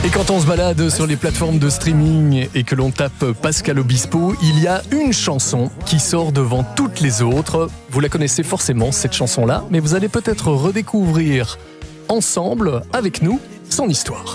Et quand on se balade sur les plateformes de streaming et que l'on tape Pascal Obispo, il y a une chanson qui sort devant toutes les autres. Vous la connaissez forcément, cette chanson-là, mais vous allez peut-être redécouvrir ensemble, avec nous, son histoire.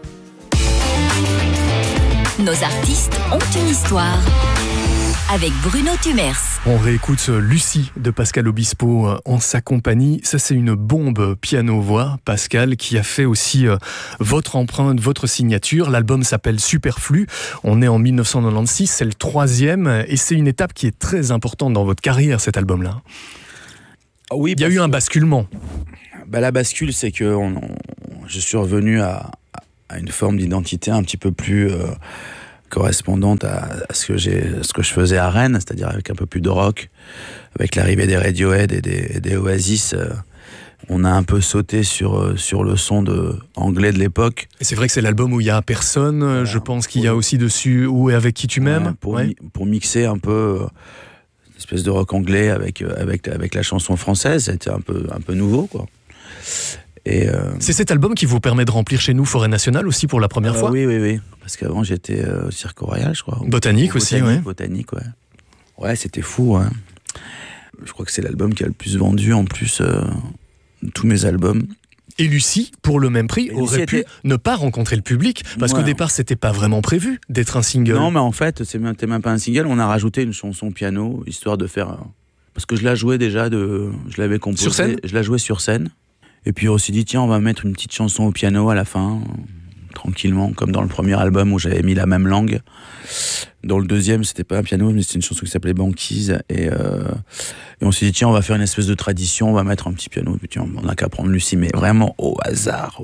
Nos artistes ont une histoire. Avec Bruno Tumers. On réécoute Lucie de Pascal Obispo en sa compagnie. Ça, c'est une bombe piano-voix, Pascal, qui a fait aussi votre empreinte, votre signature. L'album s'appelle Superflu. On est en 1996, c'est le 3e et c'est une étape qui est très importante dans votre carrière, cet album-là. Oui, il y a eu un basculement. La bascule, c'est que je suis revenu à une forme d'identité un petit peu plus correspondante à ce que je faisais à Rennes, c'est-à-dire avec un peu plus de rock, avec l'arrivée des Radiohead et des Oasis. On a un peu sauté sur le son anglais de l'époque. Et c'est vrai que c'est l'album où il y a personne. Voilà. Je pense qu'il y a aussi dessus Où et avec qui tu m'aimes. Pour mixer un peu une espèce de rock anglais avec la chanson française, c'était un peu nouveau, quoi. Et c'est cet album qui vous permet de remplir chez nous Forêt Nationale aussi pour la première fois. Oui. Parce qu'avant j'étais au Cirque Royal, je crois. Botanique aussi, ouais. Botanique, ouais. Ouais, c'était fou, hein. Je crois que c'est l'album qui a le plus vendu en plus de tous mes albums. Et Lucie, pour le même prix, aurait pu ne pas rencontrer le public, parce qu'au départ, c'était pas vraiment prévu d'être un single. Non, mais en fait, c'était même pas un single. On a rajouté une chanson piano, histoire de faire. Parce que je la jouais déjà, je l'avais composée. Sur scène ? Je la jouais sur scène. Et puis on s'est dit, tiens, on va mettre une petite chanson au piano à la fin, tranquillement, comme dans le premier album où j'avais mis la même langue. Dans le deuxième, c'était pas un piano, mais c'était une chanson qui s'appelait Banquise. Et on s'est dit, tiens, on va faire une espèce de tradition, on va mettre un petit piano. Et puis tiens, on n'a qu'à prendre Lucie, mais vraiment au hasard.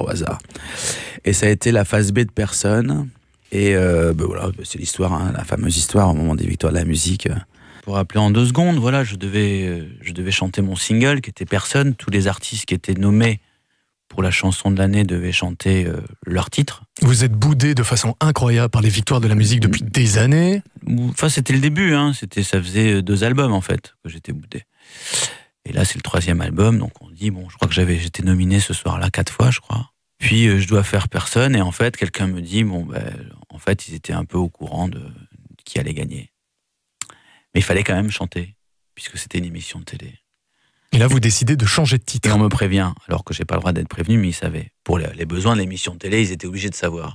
Et ça a été la phase B de Personne. Et voilà, c'est l'histoire, hein, la fameuse histoire au moment des Victoires de la musique. Pour rappeler en 2 secondes, voilà, je devais chanter mon single qui était Personne. Tous les artistes qui étaient nommés pour la chanson de l'année devaient chanter leur titre. Vous êtes boudé de façon incroyable par les Victoires de la musique depuis des années. Enfin, c'était le début, hein. Ça faisait 2 albums en fait que j'étais boudé. Et là, c'est le 3e album, donc on dit bon, je crois que j'étais nominé ce soir-là 4 fois, je crois. Puis je dois faire Personne, et en fait, quelqu'un me dit en fait, ils étaient un peu au courant de qui allait gagner. Mais il fallait quand même chanter, puisque c'était une émission de télé. Et là, vous décidez de changer de titre. Et on me prévient, alors que j'ai pas le droit d'être prévenu, mais ils savaient. Pour les besoins de l'émission de télé, ils étaient obligés de savoir.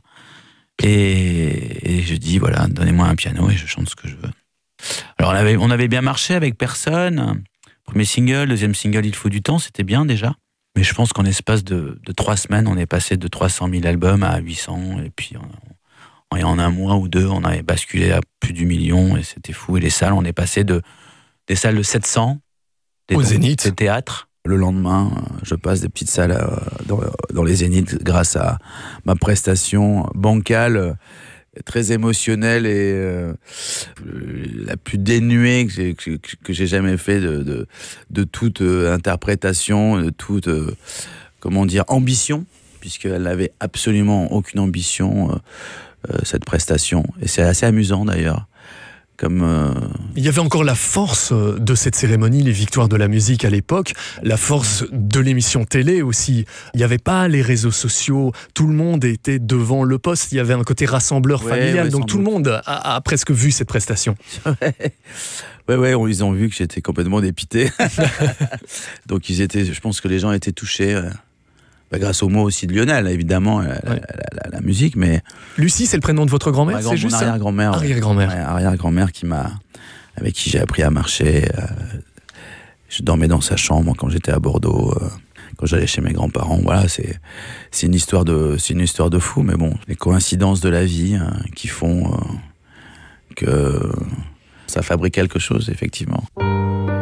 Et je dis, voilà, donnez-moi un piano et je chante ce que je veux. Alors on avait bien marché avec Personne. Premier single, deuxième single, Il faut du temps, c'était bien déjà. Mais je pense qu'en l'espace de 3 semaines, on est passé de 300 000 albums à 800, et puis en 1 mois ou 2, on avait basculé à plus du 1 million, et c'était fou. Et les salles, on est passé des salles de 700, au Zénith, des théâtres. Le lendemain, je passe des petites salles dans les Zéniths grâce à ma prestation bancale, très émotionnelle et la plus dénuée que j'ai jamais fait de toute interprétation, de toute ambition, puisqu'elle n'avait absolument aucune ambition, cette prestation. Et c'est assez amusant d'ailleurs. Il y avait encore la force de cette cérémonie, les Victoires de la musique à l'époque, la force de l'émission télé aussi. Il n'y avait pas les réseaux sociaux, tout le monde était devant le poste, il y avait un côté rassembleur familial, donc tout le monde a presque vu cette prestation. Ouais, ils ont vu que j'étais complètement dépité. Donc je pense que les gens étaient touchés. Grâce aux mots aussi de Lionel, évidemment, la musique, mais... Lucie, c'est le prénom de votre grand-mère, c'est juste mon arrière-grand-mère. Arrière-grand-mère. Ouais, arrière-grand-mère avec qui j'ai appris à marcher. Je dormais dans sa chambre quand j'étais à Bordeaux, quand j'allais chez mes grands-parents. Voilà, c'est une histoire de fou, mais bon, les coïncidences de la vie qui font que ça fabrique quelque chose, effectivement.